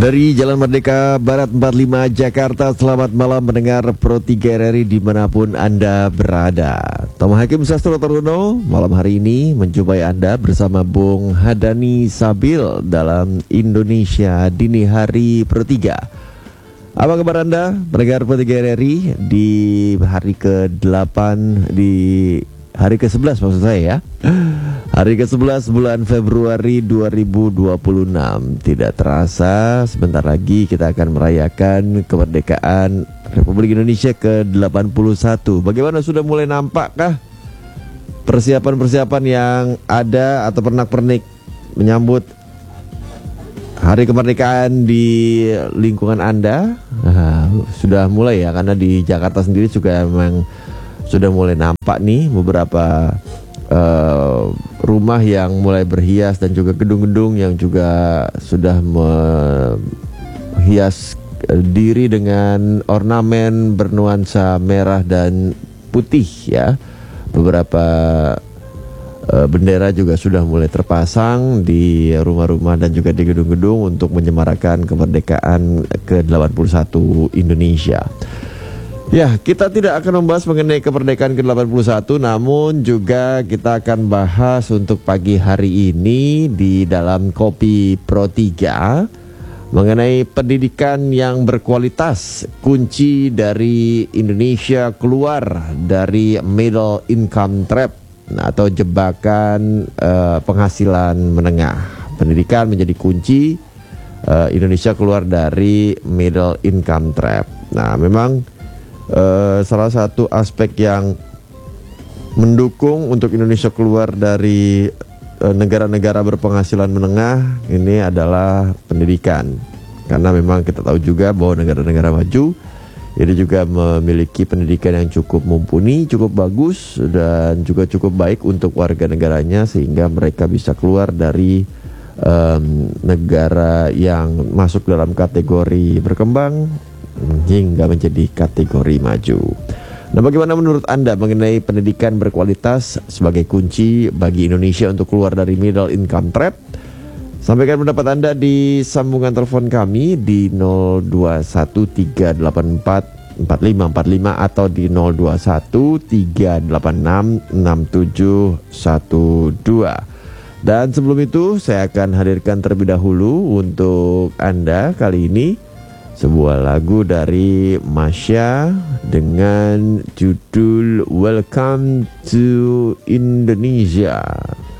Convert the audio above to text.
Dari Jalan Merdeka Barat 45 Jakarta, selamat malam mendengar Pro 3 RRI dimanapun Anda berada. Tom Hakim Sastro Taruno malam hari ini menjumpai Anda bersama Bung Hadani Sabil dalam Indonesia Dini Hari Pro 3. Apa kabar Anda mendengar Pro 3 RRI di hari ke-8, di hari ke-11 maksud saya ya. Hari ke-11 bulan Februari 2026. Tidak terasa sebentar lagi kita akan merayakan kemerdekaan Republik Indonesia ke-81. Bagaimana, sudah mulai nampakkah persiapan-persiapan yang ada atau pernak-pernik menyambut hari kemerdekaan di lingkungan Anda? Sudah mulai ya, karena di Jakarta sendiri juga memang sudah mulai nampak nih beberapa rumah yang mulai berhias dan juga gedung-gedung yang juga sudah menghias diri dengan ornamen bernuansa merah dan putih ya. Beberapa bendera juga sudah mulai terpasang di rumah-rumah dan juga di gedung-gedung untuk menyemarakan kemerdekaan ke-81 Indonesia. Ya, kita tidak akan membahas mengenai kemerdekaan ke-81, namun juga kita akan bahas untuk pagi hari ini di dalam Kopi Pro 3 mengenai pendidikan yang berkualitas, kunci dari Indonesia keluar dari middle income trap atau jebakan penghasilan menengah. Pendidikan menjadi kunci Indonesia keluar dari middle income trap. Nah, memang salah satu aspek yang mendukung untuk Indonesia keluar dari negara-negara berpenghasilan menengah ini adalah pendidikan. Karena memang kita tahu juga bahwa negara-negara maju ini juga memiliki pendidikan yang cukup mumpuni, cukup bagus dan juga cukup baik untuk warga negaranya, sehingga mereka bisa keluar dari negara yang masuk dalam kategori berkembang hingga menjadi kategori maju. Nah, bagaimana menurut Anda mengenai pendidikan berkualitas sebagai kunci bagi Indonesia untuk keluar dari middle income trap? Sampaikan pendapat Anda di sambungan telepon kami di 0213844545 atau di 0213866712. Dan sebelum itu saya akan hadirkan terlebih dahulu untuk Anda kali ini sebuah lagu dari Masya dengan judul Welcome to Indonesia.